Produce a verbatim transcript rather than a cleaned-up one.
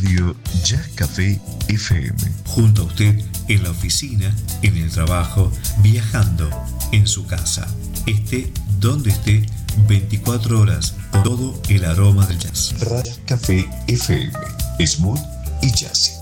Radio Jazz Café F M. Junto a usted en la oficina, en el trabajo, viajando, en su casa. Esté donde esté, veinticuatro horas, todo el aroma del jazz. Radio Café F M. Smooth y jazzy.